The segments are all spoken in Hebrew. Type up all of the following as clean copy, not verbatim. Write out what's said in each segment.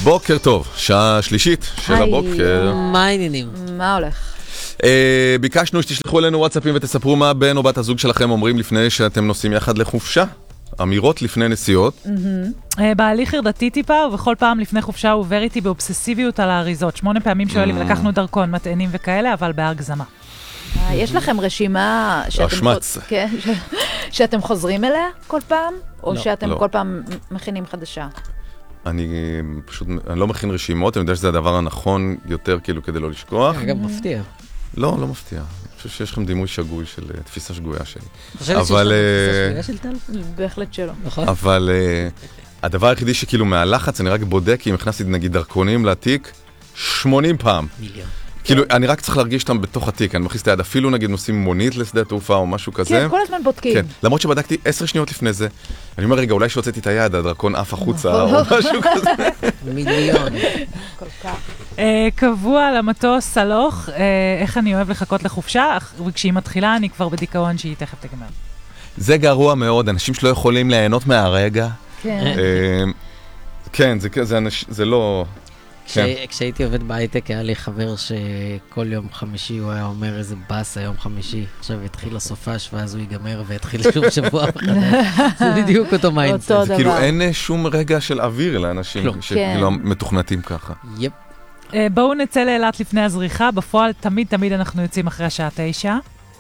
בוקר טוב, שעה שלישית של הבוקר. מה העניינים? מה הולך? ביקשנו שתשלחו אלינו וואטסאפים ותספרו מה בן או בת הזוג שלכם אומרים לפני שאתם נוסעים יחד לחופשה. אמירות לפני נסיעות. בעלי חרדתי טיפה, ובכל פעם לפני חופשה הוא עובר איתי באובססיביות על האריזות. 8 פעמים שואל אם לקחנו דרכון, מטענים וכאלה, אבל בהגזמה. יש לכם רשימה שאתם חוזרים אליה כל פעם? או שאתם כל פעם מכינים חדשה? אני פשוט, אני לא מכין רשימות, אני יודע שזה הדבר הנכון יותר כאילו כדי לא לשכוח. גם מפתיע. לא מפתיע. אני חושב שיש לכם דימוי שגוי של תפיסה שגויה שלי. חושבת שיש לכם תפיסה שגויה של טל? בהחלט שלא. אבל הדבר היחידי שכאילו מהלחץ, אני רק בודק אם הכנסתי נגיד דרכונים לתיק 80 פעם. מיליון. כאילו, אני רק צריך להרגיש אותם בתוך התיק, אני מכניס את היד, אפילו נגיד נוסעים מונית לשדה תעופה או משהו כזה. כן, כל הזמן בודקים. כן, למרות שבדקתי 10 שניות לפני זה, אני אומר, רגע, אולי שהוצאתי את היד, הדרכון אף החוצה או משהו כזה. מיליון. כל כך. קבוע למטוס סלוך, איך אני אוהב לחכות לחופשה, וכשהיא מתחילה אני כבר בדיכאון שהיא תכף תגמר. זה גרוע מאוד, אנשים שלא יכולים ליהנות מהרגע. כן. כן, זה לא... כשהייתי עובד בהייטק, היה לי חבר שכל יום חמישי הוא היה אומר איזה בס היום חמישי. עכשיו התחיל הסופש ואז הוא ייגמר והתחיל שוב שבוע מחדש. זה בדיוק אותו מיינדסט. זה כאילו אין שום רגע של אוויר לאנשים שכאילו מתוכנתים ככה. יפ. בואו נצא לאילת לפני הזריחה, בפועל תמיד אנחנו יוצאים אחרי השעה 9.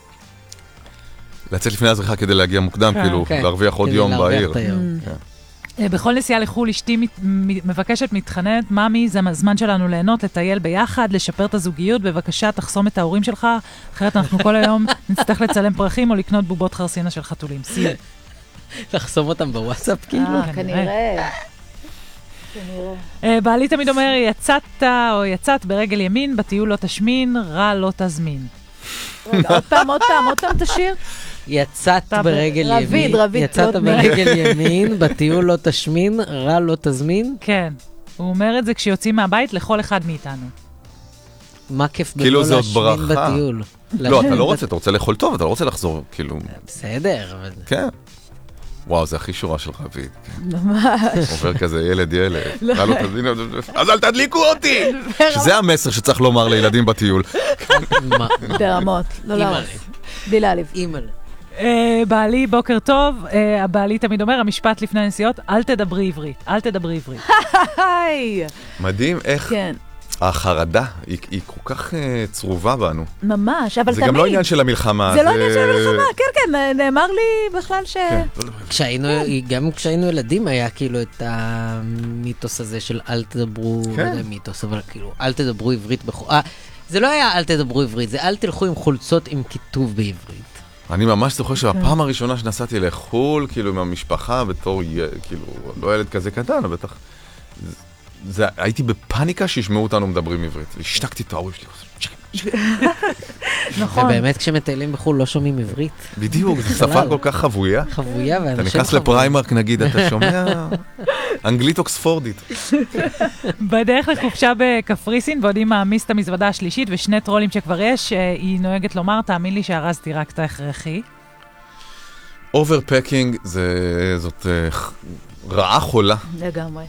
לצאת לפני הזריחה כדי להגיע מוקדם, כאילו להרוויח עוד יום בעיר. בכל נסיעה לחול אשתי מבקשת, מתחננת, ממי, זה הזמן שלנו ליהנות, לטייל ביחד, לשפר את הזוגיות, בבקשה תחסום את ההורים שלך, אחרת אנחנו כל היום נצטרך לצלם פרחים או לקנות בובות חרסינה של חתולים. סיום. לחסום אותם בוואטסאפ כאילו? כנראה. בעלי תמיד אומר, יצאת או יצאת ברגל ימין, בטיול לא תשמין, רע לא תזמין. עוד פעם תשיר? יצאת ברגל ימין, יצאת ברגל ימין, בטיול לא תשמין, רע לא תזמין. כן, הוא אומר את זה כשיוצאים מהבית לכל אחד מאיתנו. מה כיף בלא להשמין בטיול? לא, אתה לא רוצה, אתה רוצה לאכול טוב, אתה לא רוצה לחזור, כאילו... בסדר, אבל... כן. וואו, זה הכי שורה של רביד. ממש. עובר כזה ילד. רע לא תזמין, אז אל תדליקו אותי! שזה המסר שצריך לומר לילדים בטיול. ברמות, לא להרוס. בלי להעליב. אימאל. בעלי, בוקר טוב, הבעלי תמיד אומר, המשפט לפני הנסיעות, אל תדברי עברית, אל תדברי עברית. מדהים איך החרדה היא כל כך צרובה בנו. ממש, אבל תמיד. זה גם לא עניין של המלחמה. זה לא עניין של המלחמה, כן, נאמר לי בכלל ש... גם כשהיינו ילדים היה כאילו את המיתוס הזה של אל תדברו, לא יודע מיתוס, אבל כאילו, אל תדברו עברית זה לא היה אל תדברו עברית, זה אל תלכו עם חולצות עם כיתוב בעברית. אני ממש זוכר שהפעם הראשונה שנסעתי לחול, כאילו עם המשפחה, בתור, כאילו, לא ילד כזה קטן, אבל בטח, הייתי בפאניקה שישמעו אותנו מדברים עברית. השתקתי את ההורים שלי. נכון. ובאמת כשמטיילים בחול לא שומעים עברית. בדיוק, זו שפה כל כך חבויה. חבויה, ואנשים אתה נכנס לפריימרק נגיד, אתה שומע אנגלית אוקספורדית. בדרך לחופשה בקפריסין, ועוד היא מעמיס את המזוודה השלישית, ושני טרולים שכבר יש, היא נוהגת לומר, תאמין לי שהרזתי רק את ההכרחי. אוברפקינג זאת רעה חולה. לגמרי.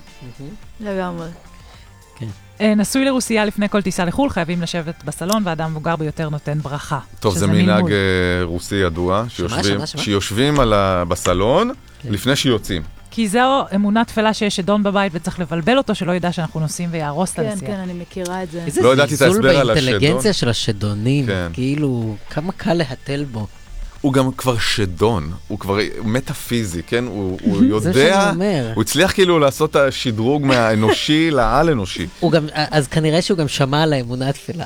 נסוי לרוסיה לפני כל טיסה לחול, חייבים לשבת בסלון, והאדם מבוגר ביותר נותן ברכה. טוב, זה מנהג רוסי ידוע, שיושבים בסלון לפני שיוצאים. כי זו אמונה תפלה שיש שדון בבית וצריך לבלבל אותו, שלא ידע שאנחנו נוסעים ויהרוס את הנסיעה. כן, אני מכירה את זה. לא ידעתי את ההסבר על השדון. איזה באינטליגנציה של השדונים, כאילו, כמה קל להטל בו. הוא גם כבר שדון, הוא כבר מטאפיזי, כן? הוא יודע, הוא הצליח כאילו לעשות את השדרוג מהאנושי לעל-אנושי. אז כנראה שהוא גם שמע על האמונה התפילה.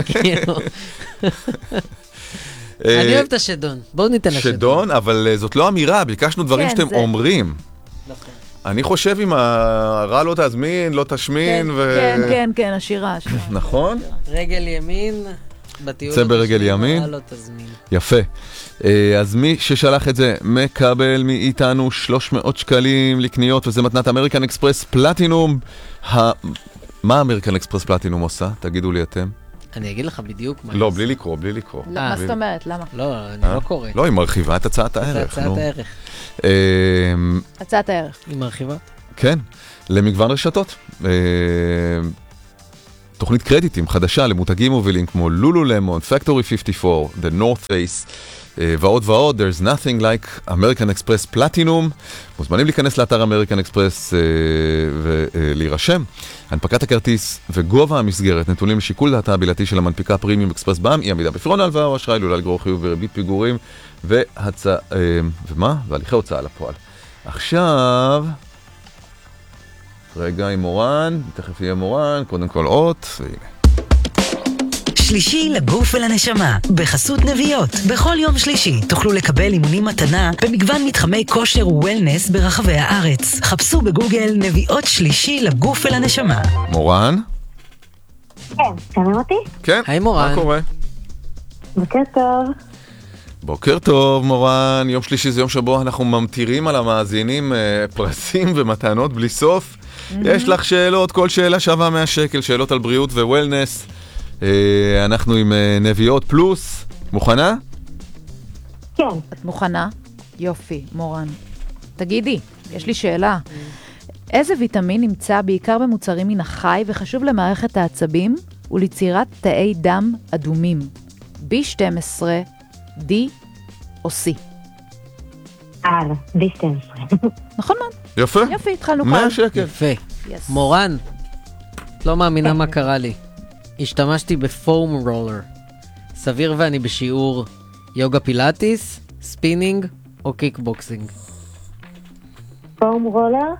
אני אוהב את השדון, בואו ניתן לשדון. שדון, אבל זאת לא אמירה, ביקשנו דברים שאתם אומרים. אני חושב אם הרע לא תזמין, לא תשמין כן, השירה. נכון? רגל ימין... צא ברגל ימין. יפה. אז מי ששלח את זה מקבל מאיתנו 300 שקלים לקניות, וזה מתנת אמריקן אקספרס פלטינום. מה אמריקן אקספרס פלטינום עושה? תגידו לי אתם. אני אגיד לך בדיוק מה. לא, בלי לקרוא. מה זאת אומרת? למה? לא, אני לא קורא. לא, היא מרחיבה את הצעת הערך. הצעת הערך. הצעת הערך. היא מרחיבה. כן, למגוון רשתות. תוכנית קרדיטים חדשה למותגים מובילים כמו לולולמון, Factory 54, The North Face ועוד ועוד. There's nothing like American Express Platinum. מוזמנים להיכנס לאתר American Express ולהירשם. הנפקת הכרטיס וגובה המסגרת נתונים לשיקול דעתה הבלעדי של המנפיקה פרימיום אקספרס בע"מ, אי עמידה בפירעון הלוואה או אשראי עלולה לגרור חיוב וריבית פיגורים והליכי הוצאה לפועל. עכשיו רגע עם מורן, תכף יהיה מורן, קודם כל אות, והנה. שלישי לגוף ולנשמה, בחסות נביעות. בכל יום שלישי תוכלו לקבל אימונים מתנה במגוון מתחמי כושר ווולנס ברחבי הארץ. חפשו בגוגל נביעות שלישי לגוף ולנשמה. מורן? כן, שומעים אותי? כן. היי מורן. מה קורה? בוקר טוב. בוקר טוב מורן, יום שלישי זה יום שבו אנחנו ממטירים על המאזינים פרסים ומתנות בלי סוף. יש לך שאלות, כל שאלה שווה 100 שקל, שאלות על בריאות ווולנס. אנחנו עם נביעות פלוס, מוכנה? כן. את מוכנה? יופי, מורן. תגידי, יש לי שאלה. איזה ויטמין נמצא בעיקר במוצרים מן החי וחשוב למערכת העצבים וליצירת תאי דם אדומים? B12, D או C? B12. נכון מאוד. יפה. יופי, התחלנו 100 כאן. שקל. יפה. Yes. מורן, לא מאמינה מה קרה לי. השתמשתי בפום רולר. סביר ואני בשיעור יוגה פילאטיס, ספינינג או קיקבוקסינג. פום רולר?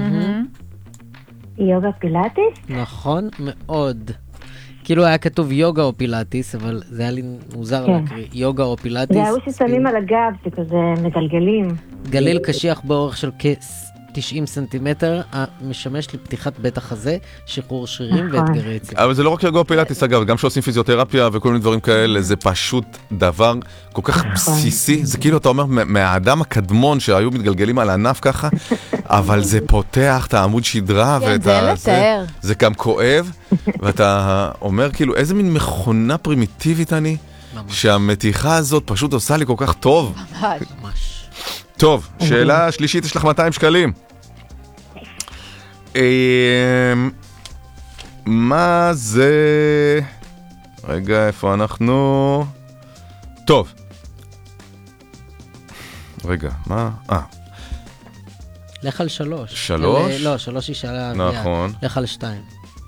יוגה פילאטיס? נכון מאוד. כאילו היה כתוב יוגה או פילאטיס, אבל זה היה לי מוזר להקריא. יוגה או פילאטיס. זה ההוא ששמים על הגב, שכזה מגלגלים. גליל קשיח באורך של כ-90 סנטימטר, המשמש לפתיחת בית החזה, שחרור שרירים ואתגרי יציבות. אבל זה לא רק יוגה פילאטיס אגב, גם שעושים פיזיותרפיה וכל מיני דברים כאלה, זה פשוט דבר כל כך בסיסי, זה כאילו אתה אומר מהאדם הקדמון שהיו מתגלגלים על הענף ככה, אבל זה פותח את העמוד שדרה, כן, זה לתאר. זה גם כואב, ואתה אומר כאילו איזה מין מכונה פרימיטיבית אני, שהמתיחה הזאת פשוט עושה לי כל כך טוב. ממש. טוב, שאלה שלישית, יש לך 200 שקלים. מה זה... רגע, איפה אנחנו? טוב. רגע, מה? לך על 3. 3? לא, 3 היא שאלה. נכון. לך על 2.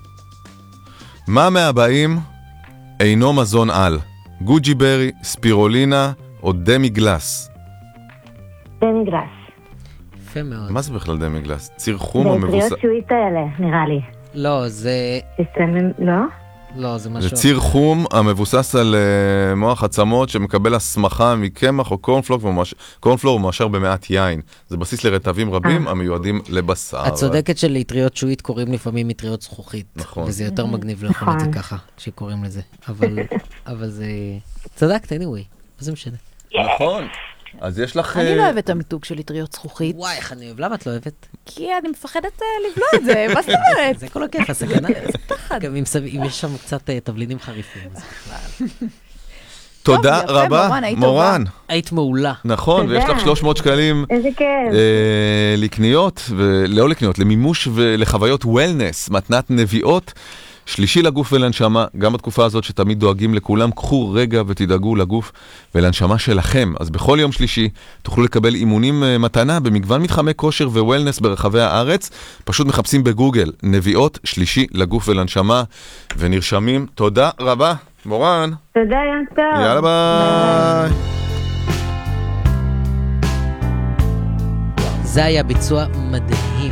מה מהבאים אינו מזון על? גוג'י ברי, ספירולינה או דמי גלס? דמי גלס. יפה מאוד. מה זה בכלל דמי גלס? ציר חום או מבוסס? זה פריות שועית האלה, נראה לי. לא, זה... לא? לא, זה משהו... זה ציר חום המבוסס על מוח עצמות שמקבל הסמכה מקמח או קורנפלור ומאשר במעט יין. זה בסיס לרטבים רבים המיועדים לבשר. את צודקת שלאטריות שועית קוראים לפעמים מטריות זכוכית. נכון. וזה יותר מגניב לאכול את זה ככה, שקוראים לזה. אבל זה... צדקת, anyway. מה זה משנה? נכון. אז יש לך... אני לא אוהבת את המיתוג של לטריות זכוכית. וואי, איך אני אוהב. למה את לא אוהבת? כי אני מפחדת לבלוע את זה, מה זאת אומרת? זה כל הכיף, הסכנה. גם אם יש שם קצת תבלינים חריפים. תודה יפה, רבה, מורן, היית מורן. היית מעולה. נכון, ויש לך 300 שקלים איזה כיף. לקניות, ולא לקניות, למימוש ולחוויות וולנס, מתנת נביעות. שלישי לגוף ולנשמה, גם בתקופה הזאת שתמיד דואגים לכולם, קחו רגע ותדאגו לגוף ולנשמה שלכם. אז בכל יום שלישי תוכלו לקבל אימונים מתנה במגוון מתחמי כושר ווולנס ברחבי הארץ. פשוט מחפשים בגוגל נביעות שלישי לגוף ולנשמה ונרשמים. תודה רבה, מורן. תודה, יום טוב. יאללה ביי. זה היה ביצוע מדהים.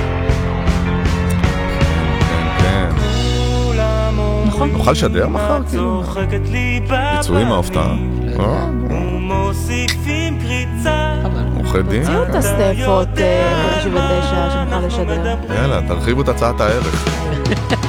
נכון. נוכל לשדר מחר? ביצועים ההפתעה. עורכי דין? תציעו את הסטפות 59 שנוכל לשדר. יאללה, תרחיבו את הצעת הערך.